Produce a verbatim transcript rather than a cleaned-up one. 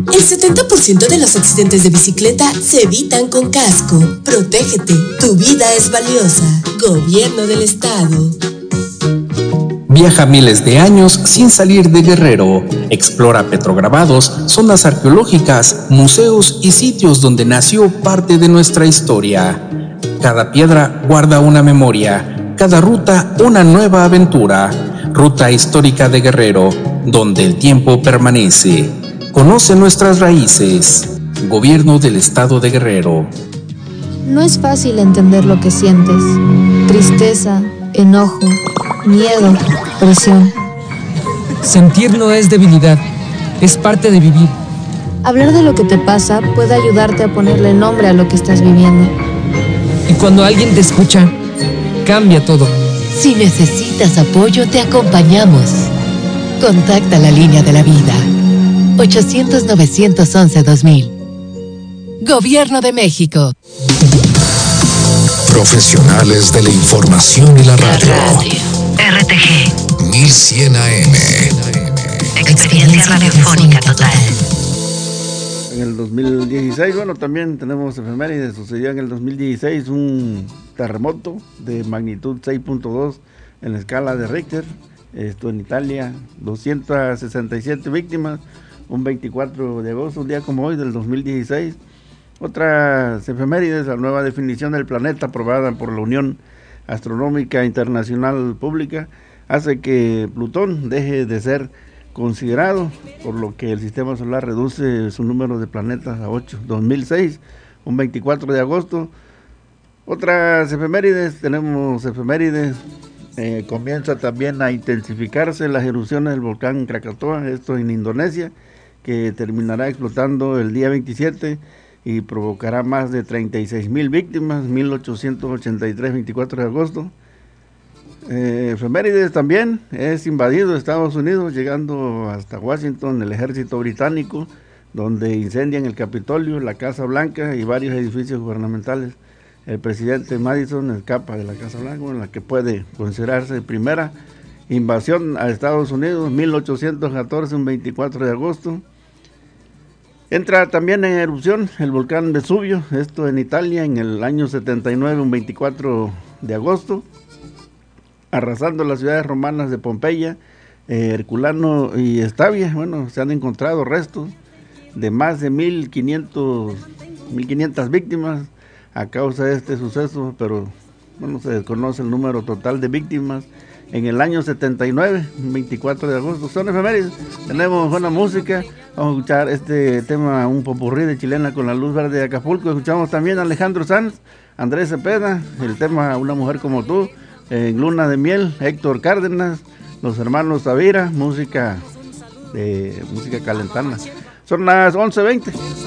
El setenta por ciento de los accidentes de bicicleta se evitan con casco. Protégete, tu vida es valiosa. Gobierno del Estado. Viaja miles de años sin salir de Guerrero. Explora petrograbados, zonas arqueológicas, museos y sitios donde nació parte de nuestra historia. Cada piedra guarda una memoria, cada ruta una nueva aventura. Ruta histórica de Guerrero, donde el tiempo permanece. Conoce nuestras raíces. Gobierno del Estado de Guerrero. No es fácil entender lo que sientes. Tristeza, enojo, miedo, presión. Sentir no es debilidad, es parte de vivir. Hablar de lo que te pasa puede ayudarte a ponerle nombre a lo que estás viviendo. Y cuando alguien te escucha, cambia todo. Si necesitas apoyo, te acompañamos. Contacta la línea de la vida. ochocientos, novecientos once, dos mil. Gobierno de México. Profesionales de la información y la radio. Radio. R T G. mil cien A M. Experiencia radiofónica total. En el dos mil dieciséis, bueno, también tenemos efemérides. Sucedió en el dos mil dieciséis un terremoto de magnitud seis punto dos en la escala de Richter. Esto en Italia, doscientas sesenta y siete víctimas, un veinticuatro de agosto, un día como hoy del dos mil dieciséis. Otras efemérides: la nueva definición del planeta aprobada por la Unión Astronómica Internacional Pública hace que Plutón deje de ser considerado, por lo que el sistema solar reduce su número de planetas a ocho. dos mil seis, un veinticuatro de agosto. Otras efemérides, tenemos efemérides, eh, comienza también a intensificarse las erupciones del volcán Krakatoa, esto en Indonesia, que terminará explotando el día veintisiete y provocará más de treinta y seis mil víctimas, mil ochocientos ochenta y tres, veinticuatro de agosto. Eh, efemérides también, es invadido Estados Unidos, llegando hasta Washington el ejército británico, donde incendian el Capitolio, la Casa Blanca y varios edificios gubernamentales. El presidente Madison escapa de la Casa Blanca, en la que puede considerarse primera invasión a Estados Unidos, mil ochocientos catorce, un veinticuatro de agosto. Entra también en erupción el volcán Vesubio, esto en Italia, en el año setenta y nueve, un veinticuatro de agosto, arrasando las ciudades romanas de Pompeya, eh, Herculano y Estavia. Bueno, se han encontrado restos de más de mil quinientas víctimas a causa de este suceso, pero bueno, se desconoce el número total de víctimas. En el año setenta y nueve, veinticuatro de agosto, son efemérides. Tenemos buena música. Vamos a escuchar este tema, un popurrí de Chilena con la Luz Verde de Acapulco. Escuchamos también a Alejandro Sanz, Andrés Cepeda, el tema Una Mujer Como Tú, en Luna de Miel, Héctor Cárdenas, los hermanos Tavira, música de música calentana. Son las once veinte.